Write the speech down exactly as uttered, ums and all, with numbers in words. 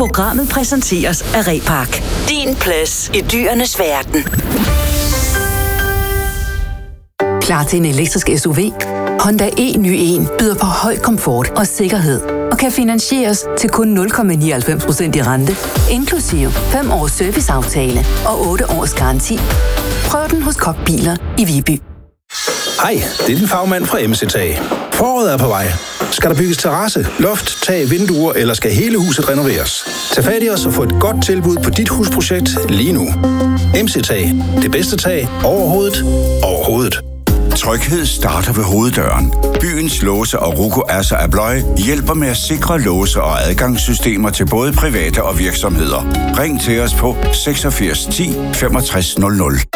Programmet præsenteres af Repark. Din plads i dyrenes verden. Klar til en elektrisk S U V? Honda e ny en byder på høj komfort og sikkerhed og kan finansieres til kun nul komma nioghalvfems procent i rente, inklusive fem års serviceaftale og otte års garanti. Prøv den hos Koch Biler i Viby. Hej, det er din fagmand fra M C Tag. Foråret er på vej. Skal der bygges terrasse, loft, tag, vinduer, eller skal hele huset renoveres? Tag fat i os og få et godt tilbud på dit husprojekt lige nu. M C Tag. Det bedste tag overhovedet. Overhovedet. Tryghed starter ved hoveddøren. Byens låse og Ruko Asser Abloy hjælper med at sikre låse og adgangssystemer til både private og virksomheder. Ring til os på seksogfirs ti femogtres nul nul.